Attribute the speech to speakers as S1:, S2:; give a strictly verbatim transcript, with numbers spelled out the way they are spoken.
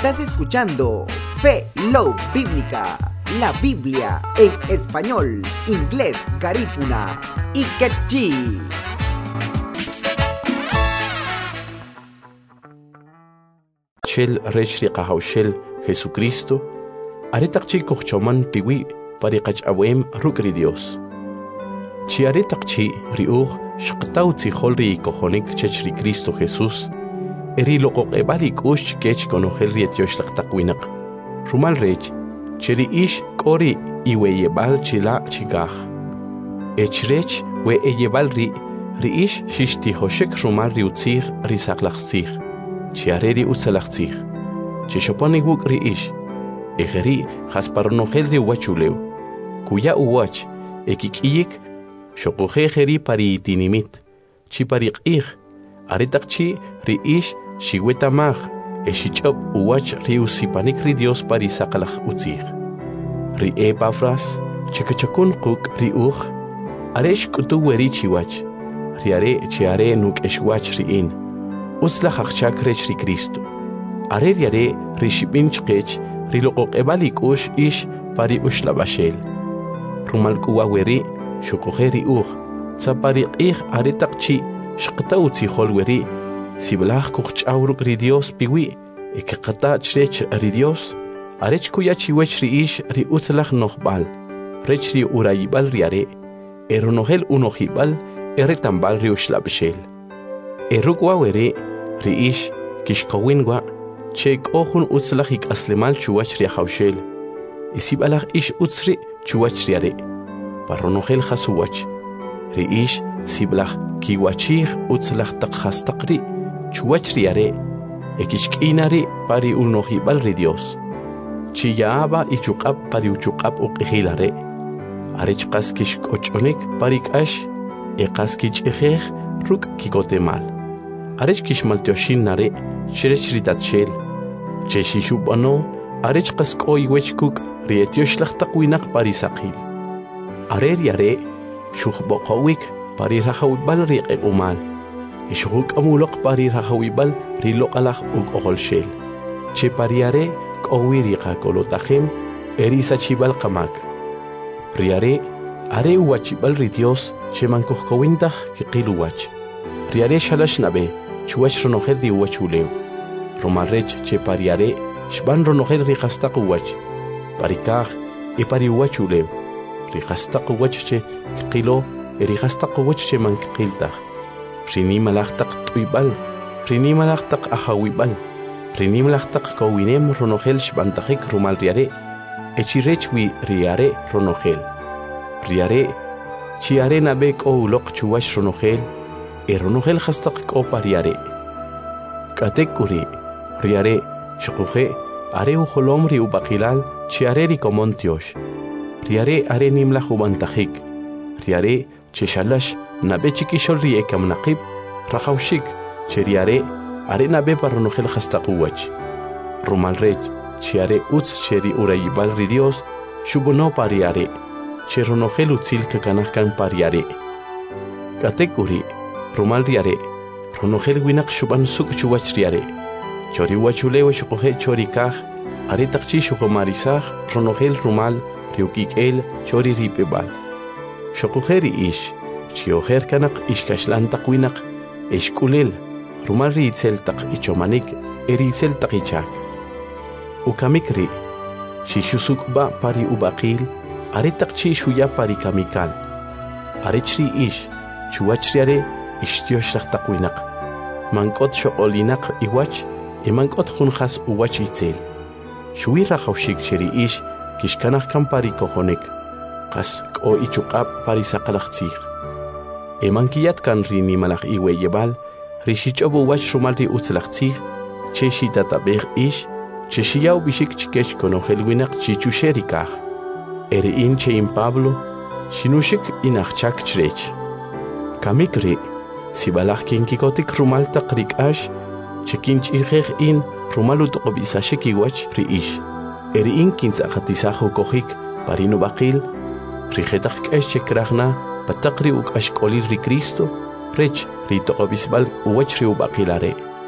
S1: Estás escuchando Fe Love Bíblica, la Biblia en español, inglés, garífuna y quechí.
S2: Shel rechri qahawshel Jesucristo, aretaqchi kuchchoman piwi pariqach awem rukri Dios. Chi aretaqchi riuj shqtawtsi holri kohonik chechri Cristo Jesús. Eri loqoqebalik ush kech konohel rietyosh laqtaqwinaq. Rumal rech, cheri ish kori iweyebal chila chigaj. Echrech we eyebal ri, ri ish shishti hoshek rumal ri utzig risaqlaqzig. Chiareri utzalaqzig. Chishoponi wuk ri ish. Ejeri jasparnohel ri wachuleu. Kuya uwach, ekikiyik, shokoje jeri pari itinimit. Chipariqig. Aretaqchi ri ish shiweta mag, eshichop uwach ri usipanik ri Dios pari saqalaj utzig. Ri Epafras, chekachakun quk ri uj, aresh kutu weri chiwach, ri are chiare nuk eshwach ri in, utzlaj achchak rech ri Cristo. Are ri are ri shipin chqech, ri loqoq ebalik ush ish pari ushlabashel. Rumal kuwa weri, shukoje ri uj, tzapari qig aretaqchi, shqtawtsi khol weri, Siblaj kuch'awruk ri Dios piwi, ekaqata chrech ri Dios, arech kuya chiwech ri ish ri utzlaj nohbal, rech ri urayibal ri are, eronohel unohibal, eretambal ri ushlabshel. Erukwa were, ri ish, kishkawinwa, chek ohun utzlaj ik aslemal chuwach ri hawshel, isibalaj ish utzri chuwach ri are, paronohel hasuwach, ri ish, siblaj kiwachig utzlaj taqhastaqri, chuwachri are, ekishkinari pari unohibal ri Dios. Chiyaaba ichuqab pari uchuqab uqihilare. Arechqas kishkochonik pari kash, eqas kichejej ruk kikotemal. Arech kishmaltioshin nare, cherech ritatshel. Cheshishubano, arechqas koi wechkuk rietioshlag taqwinak pari saqil. Arer yare, shukhboqawik pari rahawibal ri umal. Ishuk amulok pari rahawibal rilok alaj uk oholshel. Che pariare kowiri kakolotajem erisa chibal kamak. Riare are uwachibal ri Dios che mankohkowintah kiqiluwach. Riare shalash nabe chuwach ronohel di uwachuleu. Romarech che pariare shban ronohel ri khastaq uwach. Parikaj e pari uwachuleu. Ri khastaq uwach che kiqilo eri khastaq uwach che mankqiltah. Rini malaqtaq tuibal, rini malaqtaq ahawibal, rini malaqtaq kowinem ronohel shbantajik rumal riare, echirechwi riare ronohel. Riare, chiare nabek o ulok chuwash ronohel, e ronohel hastaq ko pariare. Katekuri, riare, shukuje, are uholom ri ubakilal, chiare ri komontiosh. Riare are nimla hubantajik. Riare, cheshalash, nabe chikishol ri ekam naqib, rahawshik, cheriare, are nabe paronohel hastaquwach. Rumal rech, chiare utz cheri urayibal ri Dios, shubono pariare, cheronohel utzil kakanahkan pariare. Katekuri, rumal riare, ronohel winak shuban suk chuwach riare, chori wachulewe shukohe chori kaj, are takchi shukomarisaj, ronohel rumal, riukik el, chori ripebal. Shokuheri ish, chioher kanak ishkashlan taqwinak, eshkulil, rumal ri itzel taq ichomanik, eri itzel taq ichak. Ukamikri, shishusukba pari ubaqil, are taqchi shuya pari kamikal. Arechri ish, chuachriare, ishtiosh taqwinak. Mankot shoolinak iwach, e mankot khunkhas uwach itzel. Shui rahawshik cheri ish, kishkanach kam pari kohonik. Qas o ichuqab pari saqalaqtzig. Emankiyat kan rini malaq iweyebal, rishichobu wach rumal ri utzlaqtzig, cheshi tatabeg ish, cheshiyaw bishik chikesh konohel winak chichusherikaj. Eri in che in Pablo, shinushik inachchak chrech. Kamikri, sibalaq kinkikotik rumal taqrik ash, chekinch ihej in rumal utoqobisashik iwach ri ish. Eri in kintzaqatisajo kohik, parino baqil, rijetaj k'ex chekrajna pataq ri uk'axk'olir ri Cristo rech ri toq'obisb'al uwach ri ub'aqilare.